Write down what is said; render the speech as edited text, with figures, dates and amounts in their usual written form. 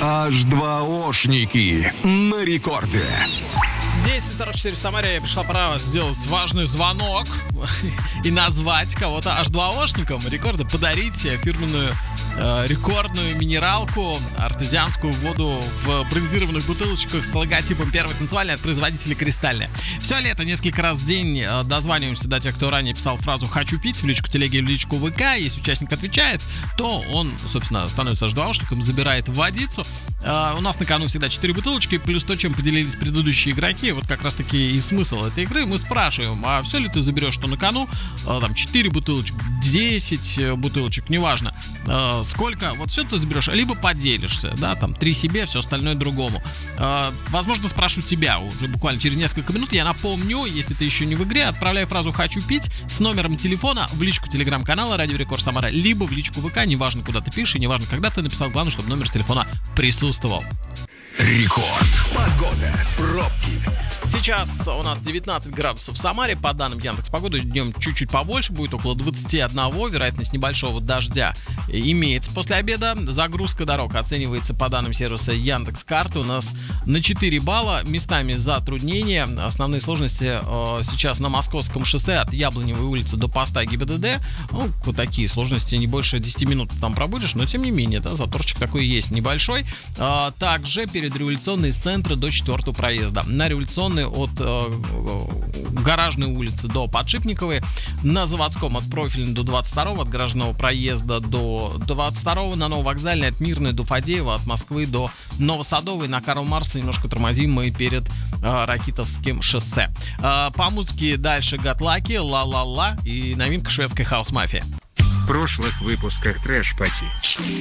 H2O-шники на рекорде. 10:44 в Самаре. Пришла пора сделать важный звонок и назвать кого-то H2O-шником рекорда, подарить фирменную рекордную минералку, артезианскую воду в брендированных бутылочках с логотипом «Первой танцевальной» от производителя «Кристальная». Все лето, несколько раз в день дозваниваемся до тех, кто ранее писал фразу «хочу пить» в личку телеги или в личку ВК. Если участник отвечает, то он, собственно, становится H2O-шником, забирает водицу. У нас на кону всегда 4 бутылочки, плюс то, чем поделились предыдущие игроки. Вот как раз таки и смысл этой игры. Мы спрашиваем, а все ли ты заберешь, что на кону? Там 4 бутылочки, 10 бутылочек, неважно. Сколько, вот все ты заберешь, либо поделишься, да, там 3 себе, все остальное другому. Возможно, спрошу тебя уже буквально через несколько минут. Я напомню, если ты еще не в игре, отправляй фразу «хочу пить» с номером телефона в личку телеграм-канала Радио Рекорд Самара, либо в личку ВК, неважно, куда ты пишешь, и неважно, когда ты написал, главное, чтобы номер телефона присутствовал. Рекорд. Погода. Пробки. Сейчас у нас 19 градусов в Самаре. По данным Яндекс.Погоды, днем чуть-чуть побольше, будет около 21. Вероятность небольшого дождя имеется после обеда. Загрузка дорог оценивается по данным сервиса Яндекс.Карты. У нас на 4 балла. Местами затруднения. Основные сложности сейчас на Московском шоссе от Яблоневой улицы до поста ГИБДД. Ну, вот такие сложности, не больше 10 минут там пробудешь, но тем не менее, да, заторчик такой есть небольшой. Также перед революционной из центра до 4-го проезда. На революционной от Гаражной улицы до Подшипниковой, на Заводском от Профильной до 22-го, от Гаражного проезда до 22-го, на Нововокзальной от Мирной до Фадеева, от Москвы до Новосадовой, на Карл Маркса немножко тормозим мы перед Ракитовским шоссе. По музыке дальше Гатлаки, Ла-ла-ла и новинка шведской хаус-мафии. В прошлых выпусках Трэш Пати.